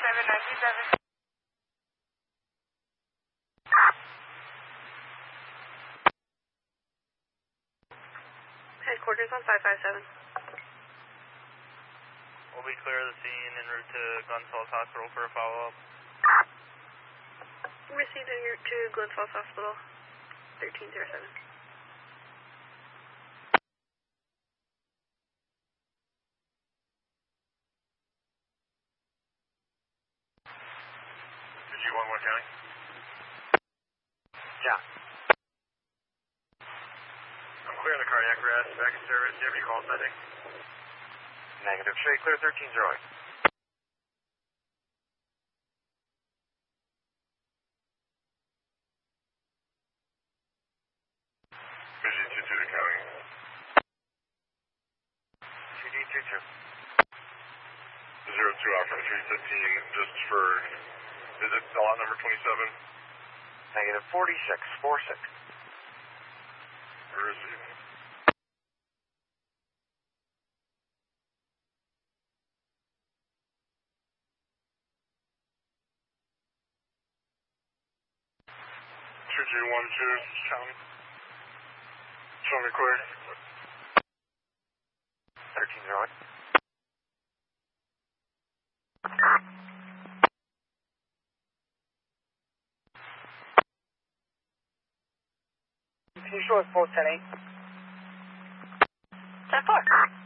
797. Headquarters on 557. We'll be clear of the scene en route to Glens Falls Hospital for a follow-up. Received en route to Glens Falls Hospital, 1307. Did you want Warren County? Yeah. I'm clearing the cardiac arrest, back in service. Do you have any call setting? Negative. Show you clear 1308. Busy 22 to county. 2D22. 02 out from 315, just for, is it lot number 27? Negative 4646. Where is he? Two G 12, county. Show me clear. 1308. Can you show us both 10-8? 10-4.